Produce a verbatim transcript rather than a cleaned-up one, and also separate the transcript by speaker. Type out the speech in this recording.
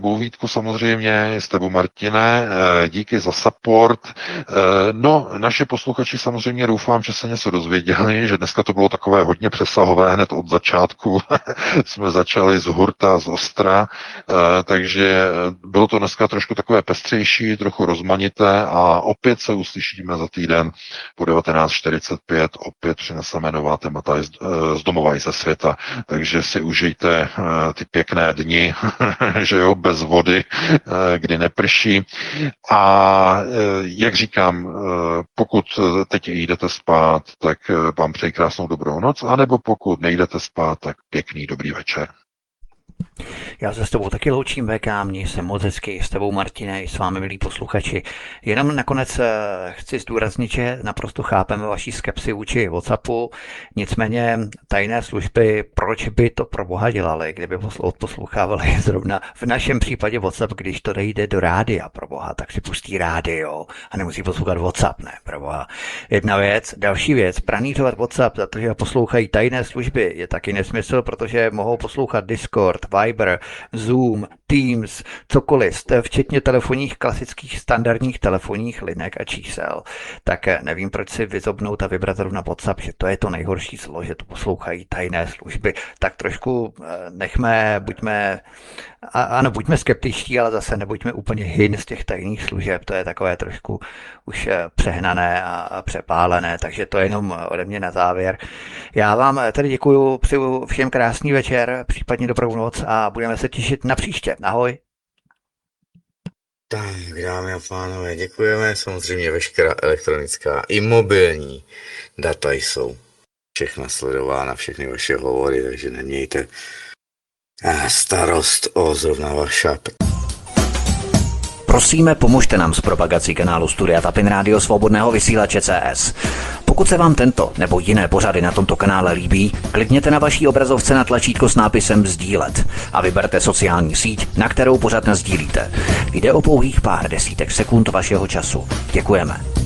Speaker 1: tebou, Vítku, samozřejmě, s tebou, Martine, díky za support. No, naši posluchači samozřejmě doufám, že se něco dozvěděli, že dneska to bylo takové hodně přesahové, hned od začátku jsme začali z hurta, z ostra, takže bylo to dneska trošku takové pestřejší, trochu rozmanité a opět se uslyšíme za týden po devatenáct čtyřicet pět, opět přineseme nová témata z domova i ze světa, takže si užijte ty pěkné dni, že jo, bez vody, kdy neprší. A jak říkám, pokud teď jdete spát, tak vám přeji krásnou dobrou noc, anebo pokud nejdete spát, tak pěkný dobrý večer.
Speaker 2: Já se s tebou taky loučím, V K, měj se moc hezky, s tebou, Martine, i s vámi, milí posluchači. Jenom nakonec chci zdůraznit, že naprosto chápeme vaší skepsi vůči WhatsAppu, nicméně tajné služby, proč by to pro boha dělali, kdyby odposlouchávali zrovna v našem případě WhatsApp, když to jde do rádia, pro boha, tak si pustí rádio a nemusí poslouchat WhatsApp, ne, pro boha. Jedna věc, další věc, pranířovat WhatsApp za to, že poslouchají tajné služby, je taky nesmysl, protože mohou poslouchat Discord, Viber, Zoom, Teams, cokoliv, včetně telefonních, klasických standardních telefonních linek a čísel, tak nevím, proč si vyzobnout a vybrat zrovna WhatsApp, že to je to nejhorší zlo, že to poslouchají tajné služby. Tak trošku nechme, buďme, ano, buďme skeptičtí, ale zase nebuďme úplně hin z těch tajných služeb, to je takové trošku už přehnané a přepálené, takže to je jenom ode mě na závěr. Já vám tedy děkuju, přeju všem krásný večer, případně dobrou noc a budeme se těšit na příště. Ahoj.
Speaker 3: Tak, dámy a pánové, děkujeme. Samozřejmě veškerá elektronická i mobilní data jsou všechna sledována, všechny vaše hovory, takže nemějte starost o zrovna vaša.
Speaker 2: Prosíme, pomožte nám s propagací kanálu Studia Tapin Rádio Svobodného vysílače C S. Pokud se vám tento nebo jiné pořady na tomto kanále líbí, klikněte na vaší obrazovce na tlačítko s nápisem sdílet a vyberte sociální síť, na kterou pořad nasdílíte. Jde o pouhých pár desítek sekund vašeho času. Děkujeme.